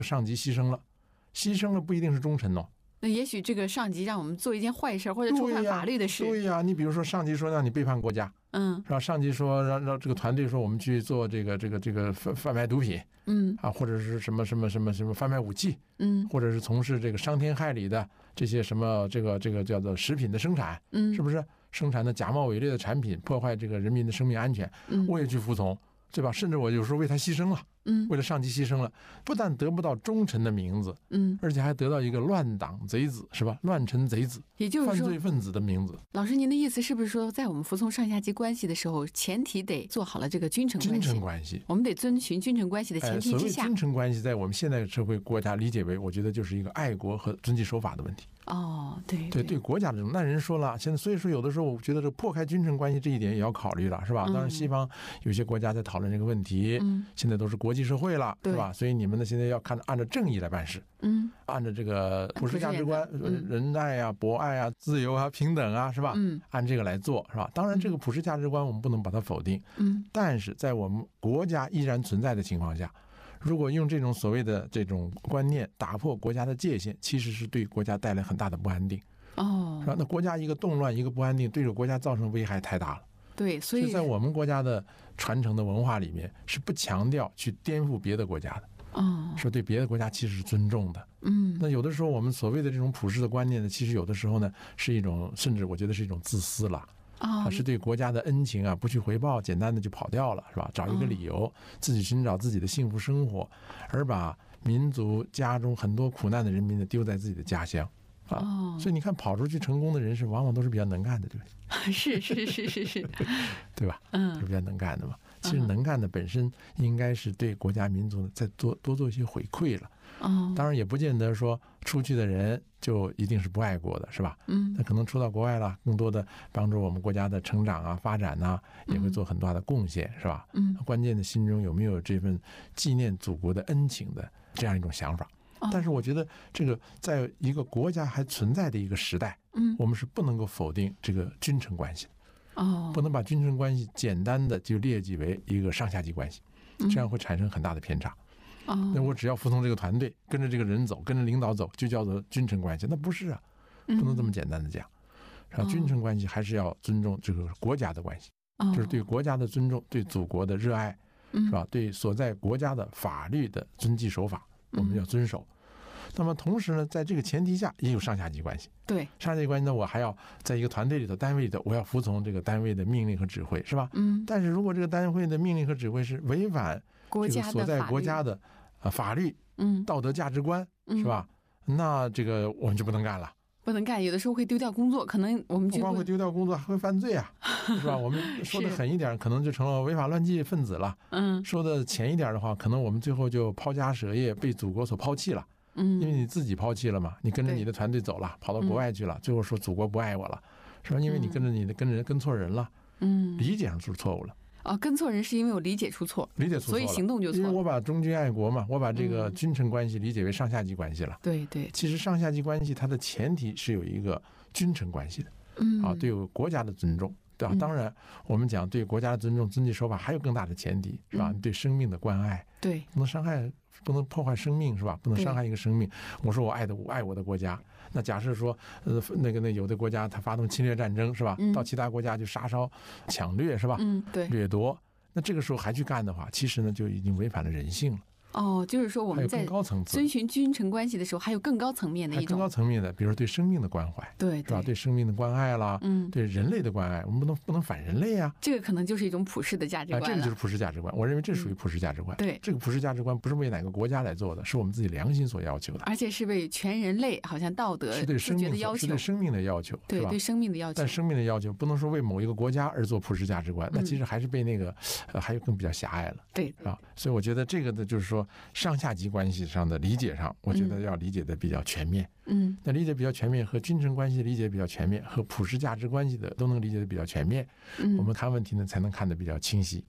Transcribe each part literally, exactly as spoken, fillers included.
上级牺牲了，牺牲了不一定是忠臣哦。 那也许这个上级让我们做一件坏事或者触犯法律的事。 对呀、啊，你比如说上级说让你背叛国家， 嗯， 是吧？上级说让让这个团队说我们去做这个这个这个贩贩卖毒品， 嗯啊，或者是什么什么什么什么贩卖武器， 嗯， 或者是从事这个伤天害理的这些什么这个这个叫做食品的生产， 嗯， 是不是生产的假冒伪劣的产品，破坏这个人民的生命安全， 嗯， 我也去服从，对吧？甚至我有时候为他牺牲了。 嗯， 为了上级牺牲了，不但得不到忠臣的名字， 嗯， 而且还得到一个乱党贼子，是吧？乱臣贼子， 也就是说犯罪分子的名字。 老师，您的意思是不是说，在我们服从上下级关系的时候，前提得做好了这个君臣关系？ 君臣关系， 我们得遵循君臣关系的前提之下。 哎、所谓君臣关系，在我们现在社会国家理解为，我觉得就是一个爱国和遵纪守法的问题。 哦，对对对，国家这种，那人说了，现在所以说有的时候，我觉得这破开君臣关系这一点也要考虑了，是吧？ 嗯、 当然，西方有些国家在讨论这个问题， 嗯，现在都是国际社会了。是吧？所以你们呢，现在要看按照正义来办事， 嗯， 按照这个普世价值观， 嗯、 仁爱啊、博爱啊、自由啊、平等啊，是吧？ 嗯， 按这个来做，是吧？当然，这个普世价值观我们不能把它否定， 嗯， 但是在我们国家依然存在的情况下，如果用这种所谓的这种观念打破国家的界限，其实是对国家带来很大的不安定。 哦， 是吧？那国家一个动乱，一个不安定，对这个国家造成危害太大了。 对，所以在我们国家的传承的文化里面，是不强调去颠覆别的国家的。 哦， 说对别的国家其实是尊重的。 嗯， 那有的时候我们所谓的这种普世的观念呢，其实有的时候呢是一种，甚至我觉得是一种自私了。 哦， 是对国家的恩情啊不去回报，简单的就跑掉了，是吧？找一个理由，自己寻找自己的幸福生活，而把民族家中很多苦难的人民呢丢在自己的家乡。啊， 哦， 所以你看，跑出去成功的人士，往往都是比较能干的，对不对？ 是是是是是， 对吧？ 嗯， 都是比较能干的嘛。其实能干的本身应该是对国家民族再多多做一些回馈了。 哦， 当然也不见得说出去的人就一定是不爱国的，是吧？ 嗯， 那可能出到国外了，更多的帮助我们国家的成长啊、发展呐、啊，也会做很大的贡献，是吧？ 嗯， 关键的心中有没有这份纪念祖国的恩情的这样一种想法？但是我觉得这个在一个国家还存在的一个时代， 嗯， 我们是不能够否定这个君臣关系， 哦， 不能把君臣关系简单的就列举为一个上下级关系，这样会产生很大的偏差。 哦， 那我只要服从这个团队，跟着这个人走，跟着领导走，就叫做君臣关系？那不是啊，不能这么简单的讲。然后君臣关系还是要尊重这个国家的关系， 哦， 就是对国家的尊重，对祖国的热爱，是吧？对所在国家的法律的遵纪守法。我们要遵守，那么同时呢，在这个前提下也有上下级关系。 对， 上下级关系呢，我还要在一个团队里头、单位里头，我要服从这个单位的命令和指挥，是吧？ 嗯。 但是如果这个单位的命令和指挥是违反国家所在国家的呃法律、 嗯、 道德价值观，是吧？那这个我们就不能干了。 不能干，有的时候会丢掉工作，可能我们就不光会丢掉工作，还会犯罪啊，是吧？我们说的狠一点，可能就成了违法乱纪分子了。 嗯， 说的浅一点的话，可能我们最后就抛家舍业，被祖国所抛弃了。 嗯， 因为你自己抛弃了嘛，你跟着你的团队走了，跑到国外去了，最后说祖国不爱我了，是吧？因为你跟着你的跟着跟错人了， 嗯， 理解上是错误了。 哦，跟错人是因为我理解出错， 理解出错了， 所以行动就错了。 因为我把忠君爱国嘛，我把这个君臣关系理解为上下级关系了。 对对， 其实上下级关系它的前提是有一个君臣关系的， 嗯啊，对国家的尊重，对吧？当然，我们讲对国家的尊重、遵纪守法，还有更大的前提，是吧？对生命的关爱， 对， 不能伤害，不能破坏生命，是吧？不能伤害一个生命。我说我爱的，我爱我的国家。那假设说，呃，那个那有的国家他发动侵略战争，是吧？ 嗯、 到其他国家就杀烧、抢掠，是吧？ 嗯，对， 掠夺。那这个时候还去干的话，其实呢就已经违反了人性了。 哦，就是说我们在遵循君臣关系的时候，还有更高层面的一种， 更高层面的，比如说对生命的关怀， 对， 是吧？对生命的关爱啦， 嗯， 对人类的关爱，我们不能不能反人类啊。 这个可能就是一种普世的价值观了， 啊，这个就是普世价值观。我认为这属于普世价值观。 嗯、对， 这个普世价值观不是为哪个国家来做的，是我们自己良心所要求的， 而且是为全人类，好像道德是对生命的要求， 是对生命的要求， 对是吧？ 对生命的要求。 但生命的要求不能说为某一个国家而做普世价值观， 嗯、 那其实还是被那个呃，还有更比较狭隘了， 对， 是吧？所以我觉得这个呢，就是说上下级关系上的理解上，我觉得要理解的比较全面。 嗯， 那理解比较全面，和君臣关系理解比较全面，和普世价值关系的都能理解的比较全面。 嗯， 我们看问题呢才能看得比较清晰。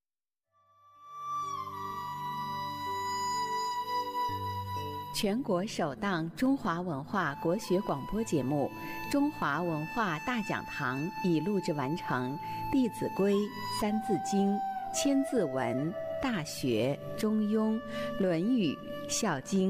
全国首档中华文化国学广播节目《中华文化大讲堂》已录制完成，《弟子规》《三字经》《千字文》《大学》《中庸》《论语》《孝经》